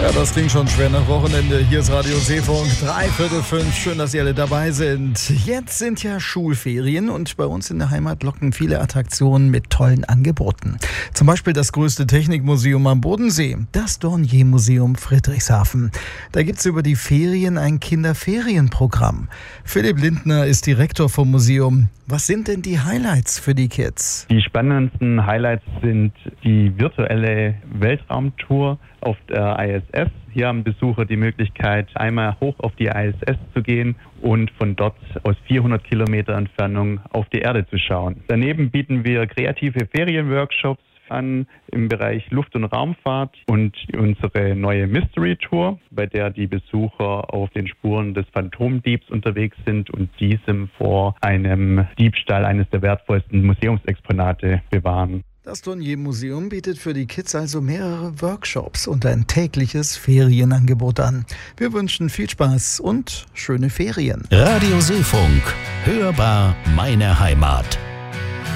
Ja, das klingt schon schwer nach Wochenende. Hier ist Radio Seefunk, 4:45. Schön, dass ihr alle dabei sind. Jetzt sind ja Schulferien und bei uns in der Heimat locken viele Attraktionen mit tollen Angeboten. Zum Beispiel das größte Technikmuseum am Bodensee, das Dornier-Museum Friedrichshafen. Da gibt's über die Ferien ein Kinderferienprogramm. Philipp Lindner ist Direktor vom Museum. Was sind denn die Highlights für die Kids? Die spannendsten Highlights sind die virtuelle Weltraumtour auf der ISS. Hier haben Besucher die Möglichkeit, einmal hoch auf die ISS zu gehen und von dort aus 400 Kilometer Entfernung auf die Erde zu schauen. Daneben bieten wir kreative Ferienworkshops an im Bereich Luft- und Raumfahrt und unsere neue Mystery Tour, bei der die Besucher auf den Spuren des Phantomdiebs unterwegs sind und diesem vor einem Diebstahl eines der wertvollsten Museumsexponate bewahren. Das Dornier-Museum bietet für die Kids also mehrere Workshops und ein tägliches Ferienangebot an. Wir wünschen viel Spaß und schöne Ferien. Radio Seefunk, hörbar meine Heimat.